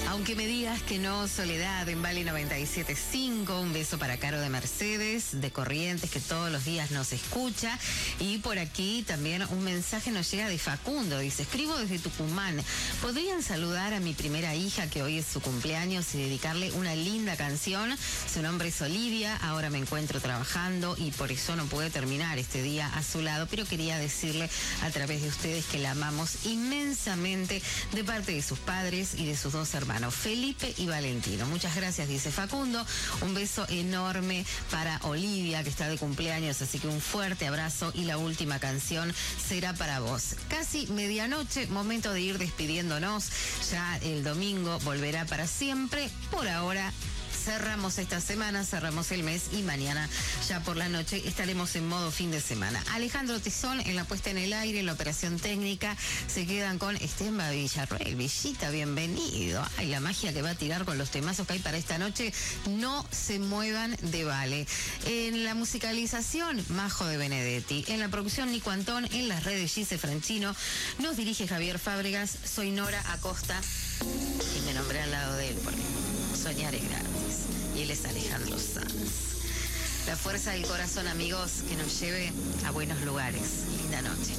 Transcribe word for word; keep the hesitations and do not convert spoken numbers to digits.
Aunque me digas que no, Soledad, en Vale noventa y siete punto cinco. Un beso para Caro de Mercedes, de Corrientes, que todos los días nos escucha. Y por aquí también un mensaje nos llega de Facundo. Dice, escribo desde Tucumán. ¿Podrían saludar a mi primera hija, que hoy es su cumpleaños, y dedicarle una linda canción? Su nombre es Olivia. Ahora me encuentro trabajando y por eso no pude terminar este día a su lado. Pero quería decirle a través de ustedes que la amamos inmensamente, de parte de sus padres y de sus dos hermanos, Felipe y Valentino. Muchas gracias, dice Facundo. Un beso enorme para Olivia, que está de cumpleaños, así que un fuerte abrazo, y la última canción será para vos. Casi medianoche, momento de ir despidiéndonos. Ya el domingo volverá para siempre. Por ahora cerramos esta semana, cerramos el mes, y mañana ya por la noche estaremos en modo fin de semana. Alejandro Tizón en la puesta en el aire, en la operación técnica. Se quedan con Esteban Villarroel. Villita, bienvenido. Ay, la magia que va a tirar con los temazos que hay para esta noche. No se muevan de Vale. En la musicalización, Majo de Benedetti. En la producción, Nico Antón. En las redes, Gise Franchino. Nos dirige Javier Fábregas. Soy Nora Acosta y me nombré al lado de él porque soñar es gratis. Y él es Alejandro Sanz. La fuerza del corazón, amigos, que nos lleve a buenos lugares. Linda noche.